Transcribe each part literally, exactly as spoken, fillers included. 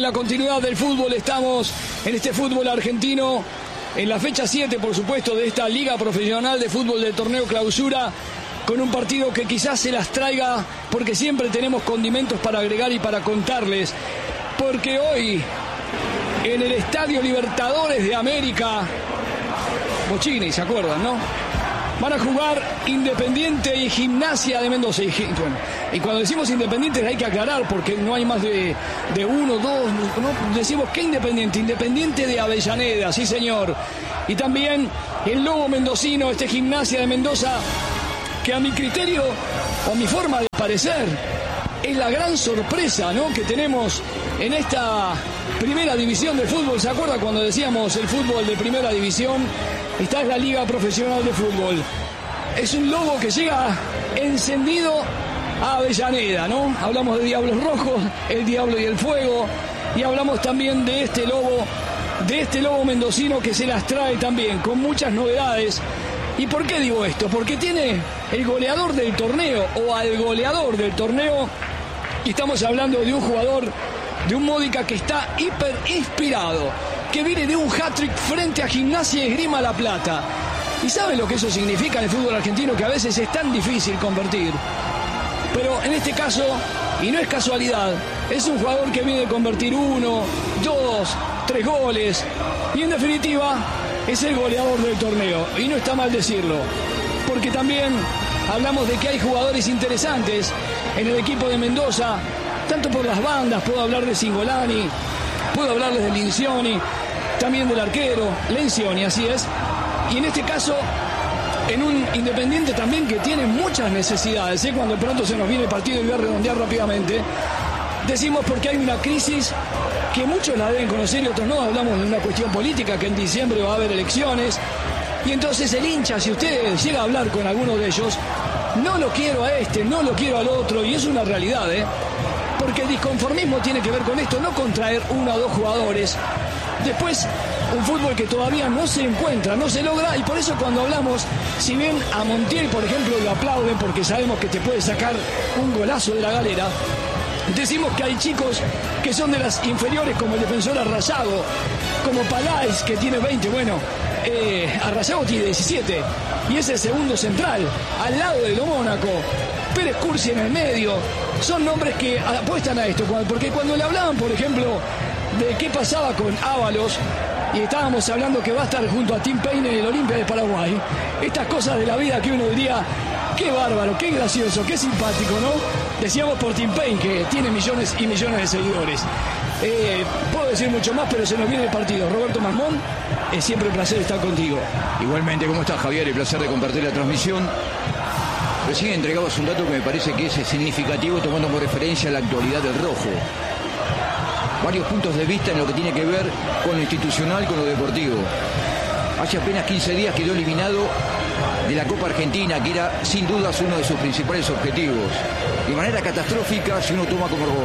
la continuidad del fútbol estamos en este fútbol argentino, en la fecha siete, por supuesto, de esta Liga Profesional de Fútbol del Torneo Clausura, con un partido que quizás se las traiga, porque siempre tenemos condimentos para agregar y para contarles, porque hoy, en el Estadio Libertadores de América, Bochini, ¿se acuerdan, no? Van a jugar Independiente y Gimnasia de Mendoza. Y, bueno, y cuando decimos Independiente hay que aclarar, porque no hay más de, de uno, dos, no, decimos que Independiente, Independiente de Avellaneda, sí señor. Y también el Lobo Mendocino, este Gimnasia de Mendoza, que a mi criterio, o a mi forma de parecer, es la gran sorpresa, ¿no?, que tenemos en esta primera división de fútbol. ¿Se acuerda cuando decíamos el fútbol de primera división? Esta es la Liga Profesional de Fútbol. Es un Lobo que llega encendido a Avellaneda, ¿no? Hablamos de Diablos Rojos, el Diablo y el Fuego, y hablamos también de este Lobo, de este Lobo mendocino que se las trae también, con muchas novedades. ¿Y por qué digo esto? Porque tiene el goleador del torneo, o al goleador del torneo, y estamos hablando de un jugador, de un Módica que está hiper inspirado, que viene de un hat-trick frente a Gimnasia y Esgrima La Plata. ¿Y saben lo que eso significa en el fútbol argentino? Que a veces es tan difícil convertir. Pero en este caso, y no es casualidad, es un jugador que viene de convertir uno, dos, tres goles, y en definitiva es el goleador del torneo. Y no está mal decirlo, porque también hablamos de que hay jugadores interesantes en el equipo de Mendoza, tanto por las bandas. Puedo hablar de Singolani, puedo hablarles de Lincioni, también del arquero, Lencioni, así es. Y en este caso, en un Independiente también que tiene muchas necesidades, ¿eh? Cuando pronto se nos viene el partido y voy a redondear rápidamente, decimos porque hay una crisis que muchos la deben conocer y otros no. Hablamos de una cuestión política, que en diciembre va a haber elecciones, y entonces el hincha, si usted llega a hablar con alguno de ellos, no lo quiero a este, no lo quiero al otro, y es una realidad, ¿eh? Porque el disconformismo tiene que ver con esto, no con traer uno o dos jugadores. Después, un fútbol que todavía no se encuentra, no se logra, y por eso cuando hablamos, si bien a Montiel, por ejemplo, lo aplauden porque sabemos que te puede sacar un golazo de la galera, decimos que hay chicos que son de las inferiores, como el defensor Arrayago, como Paláez, que tiene veinte, bueno, eh, Arrayago tiene diecisiete, y es el segundo central, al lado de lo Mónaco, Pérez Cursi en el medio. Son nombres que apuestan a esto, porque cuando le hablaban, por ejemplo, de qué pasaba con Ábalos, y estábamos hablando que va a estar junto a Tim Payne en el Olimpia de Paraguay, estas cosas de la vida que uno diría, qué bárbaro, qué gracioso, qué simpático, ¿no? Decíamos por Tim Payne, que tiene millones y millones de seguidores. Eh, puedo decir mucho más, pero se nos viene el partido. Roberto Masmón, es siempre un placer estar contigo. Igualmente, ¿cómo estás, Javier? El placer de compartir la transmisión. Recién entregabas un dato que me parece que es significativo, tomando como referencia la actualidad del rojo. Varios puntos de vista en lo que tiene que ver con lo institucional, con lo deportivo. Hace apenas quince días quedó eliminado de la Copa Argentina, que era sin dudas uno de sus principales objetivos. De manera catastrófica, si uno toma como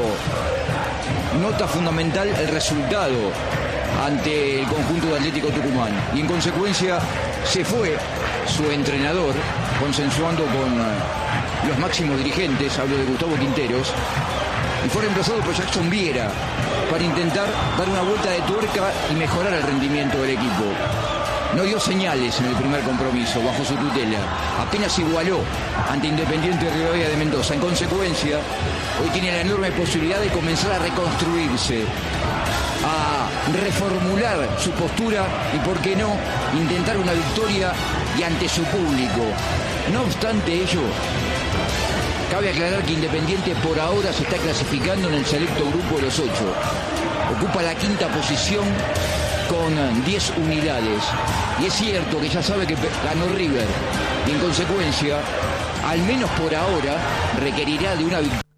nota fundamental el resultado ante el conjunto de Atlético Tucumán. Y en consecuencia se fue su entrenador, consensuando con los máximos dirigentes, hablo de Gustavo Quinteros, y fue reemplazado por Jackson Viera para intentar dar una vuelta de tuerca y mejorar el rendimiento del equipo. No dio señales en el primer compromiso bajo su tutela, apenas igualó ante Independiente Rivadavia de Mendoza. En consecuencia, hoy tiene la enorme posibilidad de comenzar a reconstruirse, a reformular su postura y, por qué no, intentar una victoria y ante su público. No obstante ello, cabe aclarar que Independiente por ahora se está clasificando en el selecto grupo de los ocho. Ocupa la quinta posición con diez unidades. Y es cierto que ya sabe que ganó River. Y en consecuencia, al menos por ahora, requerirá de una victoria.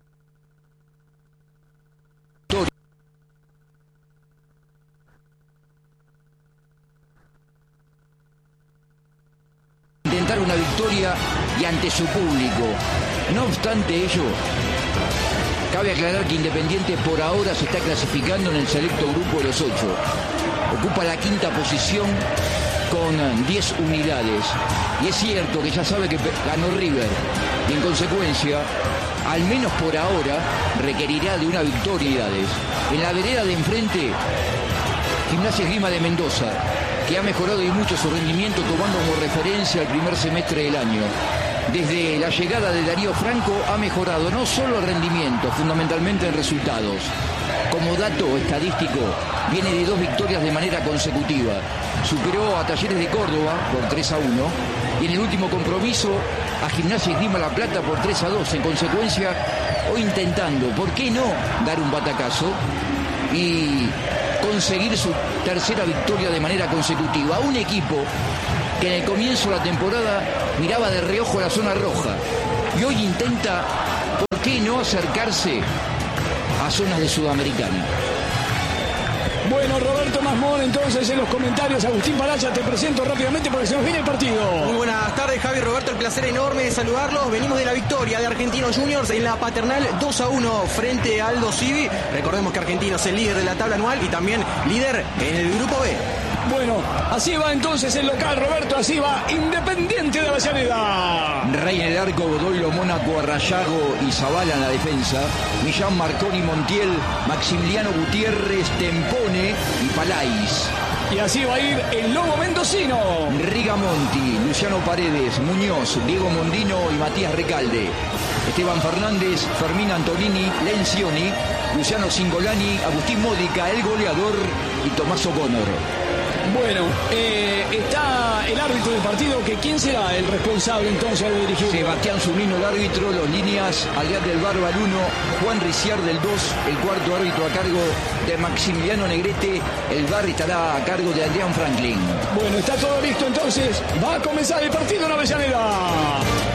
Intentar una victoria y ante su público. No obstante ello, cabe aclarar que Independiente por ahora se está clasificando en el selecto grupo de los ocho. Ocupa la quinta posición con diez unidades. Y es cierto que ya sabe que ganó River. Y en consecuencia, al menos por ahora, requerirá de una victoria. En la vereda de enfrente, Gimnasia Esgrima de Mendoza, que ha mejorado y mucho su rendimiento tomando como referencia el primer semestre del año. Desde la llegada de Darío Franco ha mejorado no solo el rendimiento, fundamentalmente en resultados. Como dato estadístico, viene de dos victorias de manera consecutiva. Superó a Talleres de Córdoba por tres a uno y en el último compromiso a Gimnasia Esgrima La Plata por tres a dos. En consecuencia, hoy intentando, ¿por qué no dar un batacazo y conseguir su tercera victoria de manera consecutiva? Un equipo que en el comienzo de la temporada miraba de reojo la zona roja y hoy intenta, ¿por qué no acercarse a zonas de Sudamericana? Bueno, Roberto Masmón, entonces en los comentarios. Agustín Paracha, te presento rápidamente porque se nos viene el partido. Muy buenas tardes, Javi, Roberto, el placer enorme de saludarlos. Venimos de la victoria de Argentinos Juniors en la Paternal dos a uno frente a Aldo Civi. Recordemos que Argentinos es el líder de la tabla anual y también líder en el grupo B. Bueno, así va entonces el local, Roberto, así va Independiente de Avellaneda. Rey en el arco, Godoylo, Mónaco, Arrayago y Zavala en la defensa. Millán, Marconi, Montiel, Maximiliano Gutiérrez, Tempone y Palais. Y así va a ir el Lobo Mendocino. Rigamonti, Luciano Paredes, Muñoz, Diego Mondino y Matías Recalde. Esteban Fernández, Fermín Antonini, Lencioni, Luciano Cingolani, Agustín Módica, el goleador, y Tomás O'Connor. Bueno, eh, está el árbitro del partido, que ¿quién será el responsable entonces de dirigir? Sebastián Zunino, el árbitro. Los líneas: Adrián del Barba, el uno, Juan Riciar del dos, el cuarto árbitro a cargo de Maximiliano Negrete. El bar estará a cargo de Adrián Franklin. Bueno, está todo listo entonces. Va a comenzar el partido en Avellaneda.